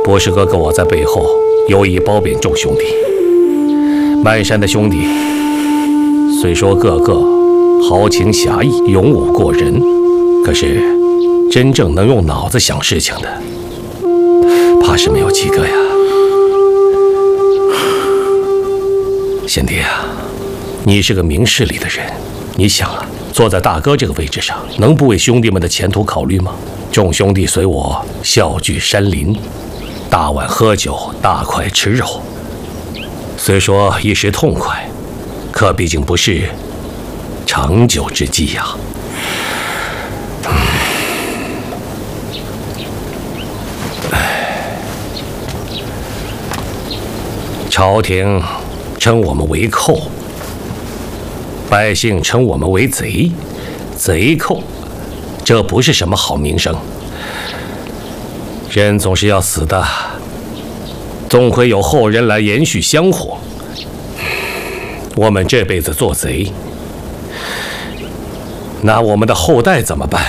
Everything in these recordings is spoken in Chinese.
不是哥哥我在背后有意褒贬众兄弟。漫山的兄弟虽说个个豪情侠义、勇武过人，可是真正能用脑子想事情的，怕是没有几个呀。贤弟啊，你是个明事理的人，你想啊，坐在大哥这个位置上，能不为兄弟们的前途考虑吗？众兄弟随我小聚山林，大碗喝酒，大块吃肉。虽说一时痛快，可毕竟不是长久之计呀。朝廷称我们为寇，百姓称我们为贼，贼寇，这不是什么好名声。人总是要死的，总会有后人来延续香火。我们这辈子做贼，那我们的后代怎么办？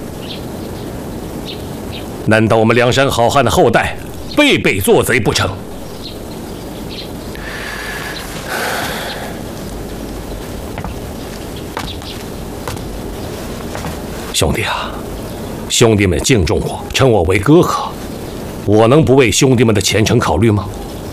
难道我们梁山好汉的后代辈辈做贼不成？兄弟啊，兄弟们敬重我，称我为哥哥，我能不为兄弟们的前程考虑吗？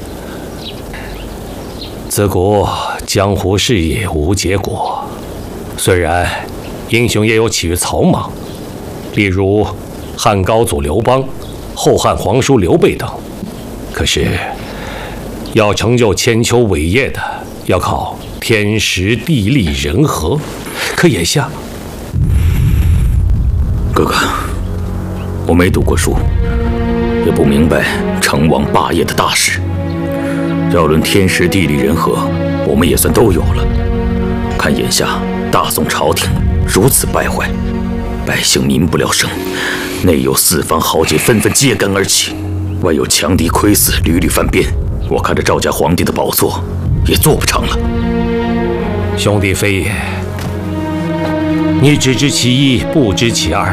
自古江湖事业无结果，虽然英雄也有起于草莽，例如汉高祖刘邦、后汉皇叔刘备等，可是要成就千秋伟业的，要靠天时地利人和。可眼下， 哥哥，我没读过书，也不明白成王霸业的大事。要论天时地利人和，我们也算都有了。看眼下大宋朝廷如此败坏，百姓民不聊生，内有四方豪杰纷纷揭竿而起，外有强敌窥伺，屡屡犯边。我看着赵家皇帝的宝座也坐不长了。 兄弟非也，你只知其一，不知其二。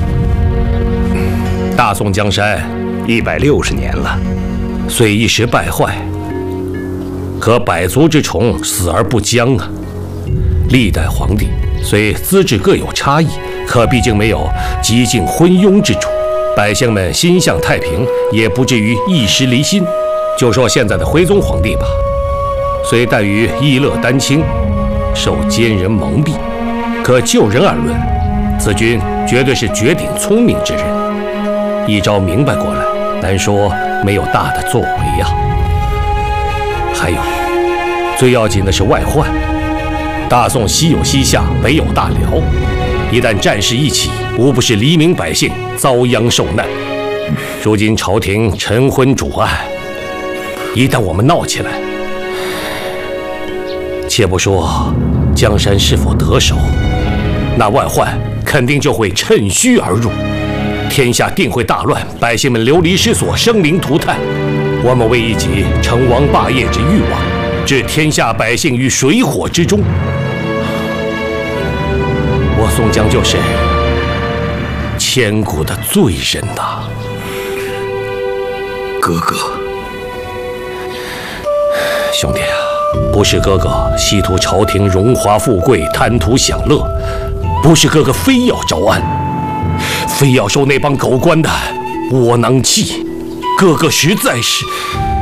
大宋江山160年了，虽一时败坏，可百足之虫，死而不僵啊！历代皇帝虽资质各有差异，可毕竟没有极尽昏庸之主，百姓们心向太平，也不至于一时离心。就说现在的徽宗皇帝吧，虽怠于逸乐丹青，受奸人蒙蔽，可就人而论，此君绝对是绝顶聪明之人。一朝明白过来，难说没有大的作为呀。还有，最要紧的是外患。大宋西有西夏，北有大辽，一旦战事一起，无不是黎民百姓遭殃受难。如今朝廷晨昏主暗，一旦我们闹起来，且不说江山是否得手，那外患肯定就会趁虚而入，天下定会大乱，百姓们流离失所，生灵涂炭。我们为一己成王霸业之欲望，置天下百姓于水火之中。我宋江就是千古的罪人呐！ 哥哥， 兄弟啊，不是哥哥希图朝廷荣华富贵，贪图享乐，不是哥哥非要招安，非要受那帮狗官的窝囊气。哥哥实在是